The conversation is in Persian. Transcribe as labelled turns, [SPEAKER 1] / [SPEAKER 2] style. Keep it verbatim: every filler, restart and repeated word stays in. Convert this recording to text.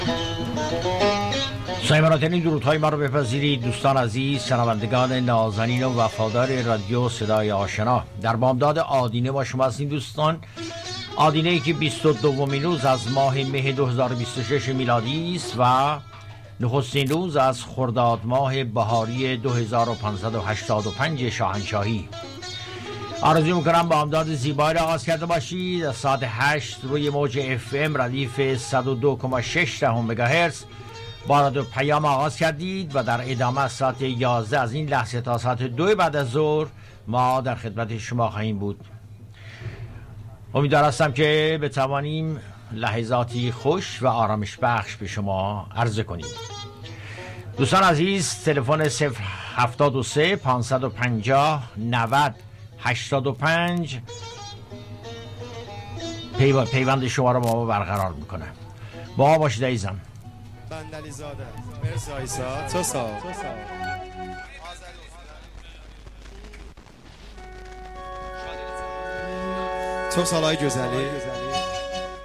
[SPEAKER 1] سایماناترین درودهای ما رو بپذیرید دوستان عزیز، شنوندگان نازنین و وفادار رادیو صدای آشنا. در بامداد آدینه با شما هستیم دوستان. آدینه ای که بیست و دومین روز از ماه مه دو هزار و بیست و شش میلادی است و نخستین روز از خرداد ماه بهاری دو هزار و پانصد و هشتاد و پنج شاهنشاهی. آرزو میکنم با امداد زیبایی را آغاز کرده باشید. از ساعت هشت روی موج اف ام ردیف صد و دو و شش مگاهرتز با رادیو پیام آغاز کردید و در ادامه از ساعت یازده از این لحظه تا ساعت دو بعد از ظهر ما در خدمت شما خواهیم بود. امیدوار هستم که بتوانیم لحظاتی خوش و آرامش بخش به شما عرضه کنیم. دوستان عزیز، تلفن صفر هفتاد و سه پانصد و پنجاه نود هشتاد و پنج پیوند شما را با ما برقرار میکنه. با ما باشید عزیزم.
[SPEAKER 2] بندلی زاده مرسی آیسا تو سا تو سالای گزلی